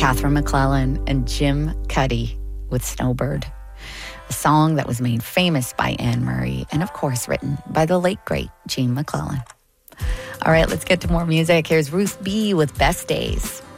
Catherine McClellan and Jim Cuddy with Snowbird, a song that was made famous by Anne Murray and, of course, written by the late, great Gene McClellan. All right, let's get to more music. Here's Ruth B. with Best Days.